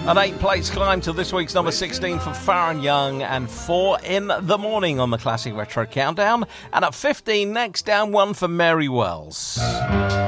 An 8-place climb to this week's number 16 for Farron Young and 4 in the morning on the Classic Retro Countdown. And at 15 next, down 1 for Mary Wells.